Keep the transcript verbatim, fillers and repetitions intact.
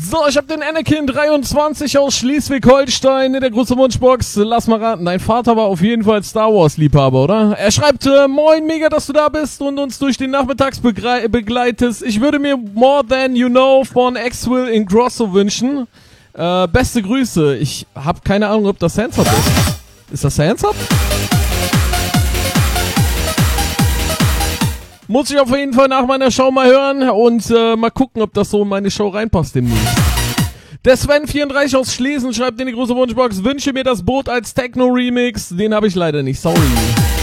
So, ich habe den Anakin dreiundzwanzig aus Schleswig-Holstein in der großen Wunschbox. Lass mal raten, dein Vater war auf jeden Fall Star Wars-Liebhaber, oder? Er schreibt, äh, moin, mega, dass du da bist und uns durch den Nachmittags begrei- begleitest. Ich würde mir More Than You Know von Axwell in Grosso wünschen. Äh, beste Grüße. Ich habe keine Ahnung, ob das Hands Up ist. Ist das Hands Up? Muss ich auf jeden Fall nach meiner Show mal hören und äh, mal gucken, ob das so in meine Show reinpasst demnächst. Der Sven vierunddreißig aus Schlesien schreibt in die große Wunschbox, wünsche mir das Boot als Techno-Remix. Den habe ich leider nicht, sorry.